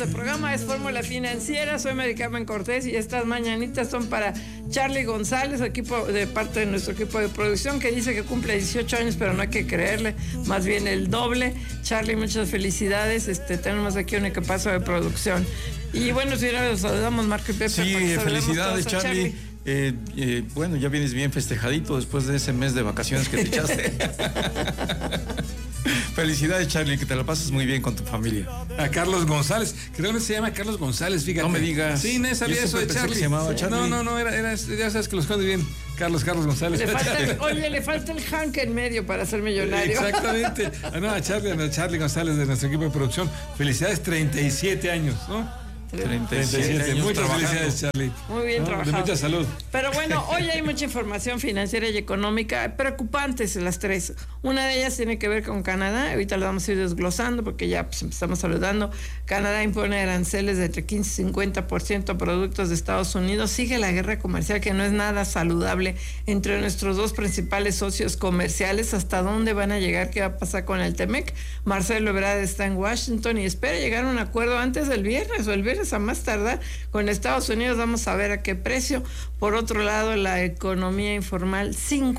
de programa, es Fórmula Financiera. Soy Mary Carmen Cortés y estas mañanitas son para Charlie González, equipo de parte de nuestro equipo de producción, que dice que cumple 18 años, pero no hay que creerle, más bien el doble. Charlie, muchas felicidades. Tenemos aquí un equipazo de producción. Y bueno, si ahora los saludamos, Marco y Pepe. Sí, felicidades, Charlie. Bueno, ya vienes bien festejadito después de ese mes de vacaciones que te echaste. Felicidades, Charlie, que te la pases muy bien con tu familia. A Carlos González, creo que se llama Carlos González, fíjate. No me digas. Sí, no sabía eso de Charlie. Se llamaba Charlie. No, era, ya sabes que los esconde bien. Carlos González. Le falta el Hank en medio para ser millonario. Exactamente. A Charlie González de nuestro equipo de producción. Felicidades, 37 años, ¿no? 37 años. Muchas felicidades, Charlie. Muy bien trabajado. De mucha salud. Pero bueno, hoy hay mucha información financiera y económica preocupantes las tres. Una de ellas tiene que ver con Canadá. Ahorita lo vamos a ir desglosando porque ya empezamos saludando. Canadá impone aranceles de entre 15 y 50% a productos de Estados Unidos. Sigue la guerra comercial, que no es nada saludable entre nuestros dos principales socios comerciales. ¿Hasta dónde van a llegar? ¿Qué va a pasar con el TEMEC? Marcelo Ebrard está en Washington y espera llegar a un acuerdo antes del viernes o el viernes a más tardar con Estados Unidos. Vamos a ver a qué precio. Por otro lado, la economía informal,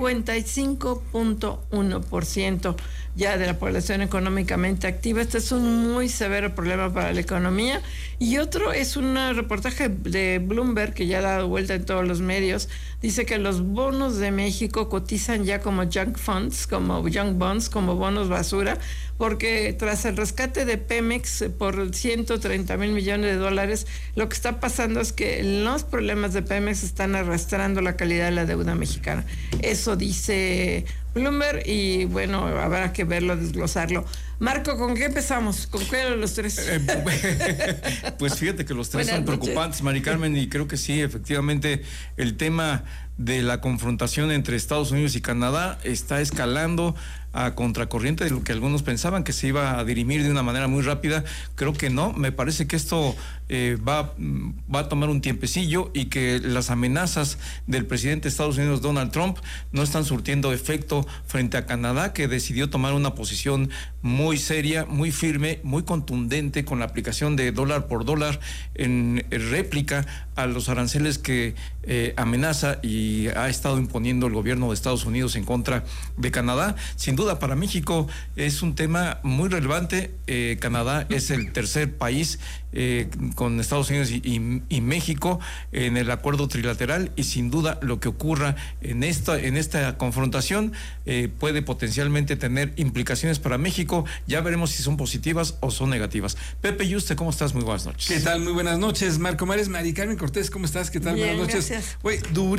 55.1% ya de la población económicamente activa. Este es un muy severo problema para la economía. Y otro es un reportaje de Bloomberg que ya ha dado vuelta en todos los medios. Dice que los bonos de México cotizan ya como junk bonds, como bonos basura, porque tras el rescate de Pemex por 130 mil millones de dólares, lo que está pasando es que los problemas de Pemex están arrastrando la calidad de la deuda mexicana. Eso dice Bloomberg y bueno, habrá que verlo, desglosarlo. Marco, ¿con qué empezamos? ¿Con cuál de los tres? Pues fíjate que los tres son preocupantes, Mari Carmen, y creo que sí, efectivamente, el tema de la confrontación entre Estados Unidos y Canadá está escalando a contracorriente de lo que algunos pensaban que se iba a dirimir de una manera muy rápida. Creo que no, me parece que esto va a tomar un tiempecillo y que las amenazas del presidente de Estados Unidos, Donald Trump, no están surtiendo efecto frente a Canadá, que decidió tomar una posición muy seria, muy firme, muy contundente con la aplicación de dólar por dólar en réplica a los aranceles que amenaza y ha estado imponiendo el gobierno de Estados Unidos en contra de Canadá. Sin duda, para México es un tema muy relevante. Canadá es el tercer país con Estados Unidos y México en el acuerdo trilateral, y sin duda lo que ocurra en esta confrontación puede potencialmente tener implicaciones para México. Ya veremos si son positivas o son negativas. Pepe Yuste, ¿cómo estás? Muy buenas noches. ¿Qué tal? Muy buenas noches, Marco Mares. Mari Carmen Cortés, ¿cómo estás? ¿Qué tal? Bien, buenas noches. Gracias. Oye,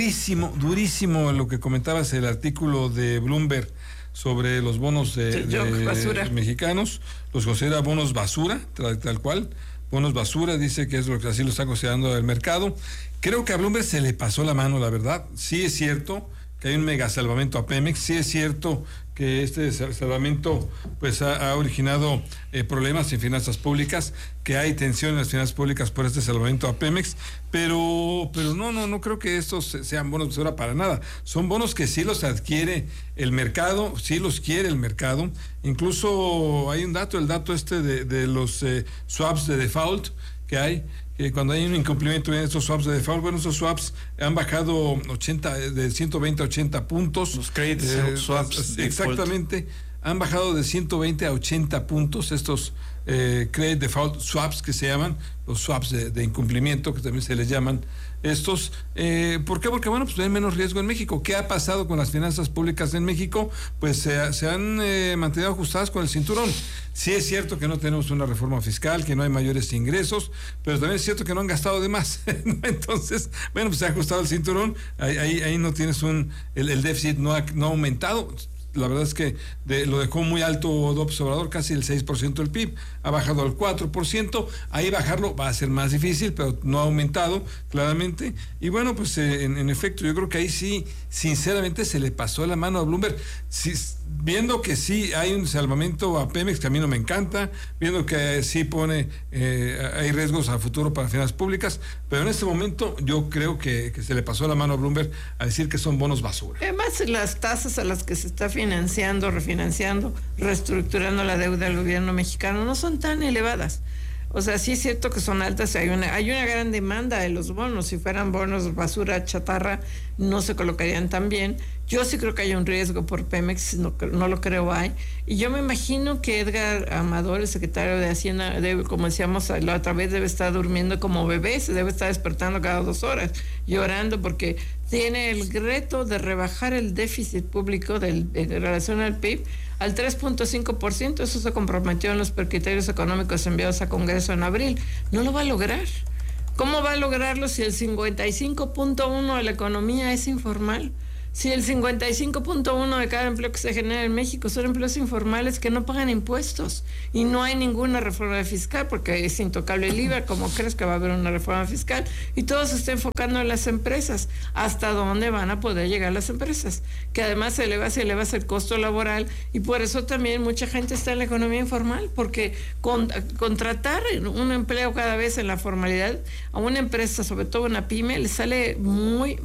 durísimo lo que comentabas, el artículo de Bloomberg sobre los bonos de mexicanos. Los considera bonos basura, tal cual. Bonos basura, dice que es lo que así lo está considerando el mercado. Creo que a Bloomberg se le pasó la mano, la verdad. Sí es cierto que hay un mega salvamento a Pemex, sí es cierto que este salvamento pues ha originado problemas en finanzas públicas, que hay tensión en las finanzas públicas por este salvamento a Pemex, pero no creo que estos sean bonos basura para nada. Son bonos que sí los adquiere el mercado, sí los quiere el mercado. Incluso hay un dato, el dato de los swaps de default que hay, que cuando hay un incumplimiento en estos swaps de default, bueno, esos swaps han bajado de 120 a 80 puntos. Los credit swaps. Exactamente, han bajado de 120 a 80 puntos estos credit default swaps, que se llaman los swaps de incumplimiento, que también se les llaman estos. ¿Por qué? Porque bueno, pues hay menos riesgo en México. ¿Qué ha pasado con las finanzas públicas en México? Pues se han mantenido ajustadas con el cinturón. Sí es cierto que no tenemos una reforma fiscal, que no hay mayores ingresos, pero también es cierto que no han gastado de más. Entonces, bueno, pues se ha ajustado el cinturón. Ahí no tienes el déficit no ha aumentado. La verdad es que lo dejó muy alto López Obrador, casi el 6% del PIB, ha bajado al 4%, ahí bajarlo va a ser más difícil, pero no ha aumentado claramente, y bueno, pues en efecto, yo creo que ahí sí, sinceramente, se le pasó la mano a Bloomberg, viendo que sí hay un salvamento a Pemex, que a mí no me encanta, viendo que sí hay riesgos a futuro para finanzas públicas, pero en este momento yo creo que se le pasó la mano a Bloomberg a decir que son bonos basura. Además, las tasas a las que se está refinanciando, reestructurando la deuda del gobierno mexicano no son tan elevadas. O sea, sí es cierto que son altas, hay una gran demanda de los bonos. Si fueran bonos basura, chatarra, no se colocarían tan bien. Yo sí creo que hay un riesgo por Pemex, no lo creo hay. Y yo me imagino que Edgar Amador, el secretario de Hacienda, como decíamos la otra vez, debe estar durmiendo como bebé, se debe estar despertando cada 2 horas, llorando porque tiene el reto de rebajar el déficit público en relación al PIB al 3.5%. Eso se comprometió en los criterios económicos enviados a Congreso en abril. No lo va a lograr. ¿Cómo va a lograrlo si el 55.1% de la economía es informal? Si el 55.1% de cada empleo que se genera en México son empleos informales que no pagan impuestos y no hay ninguna reforma fiscal porque es intocable el IVA, ¿cómo crees que va a haber una reforma fiscal? Y todo se está enfocando en las empresas. ¿Hasta dónde van a poder llegar las empresas? Que además se eleva el costo laboral y por eso también mucha gente está en la economía informal, porque contratar un empleo cada vez en la formalidad a una empresa, sobre todo una pyme, le sale muy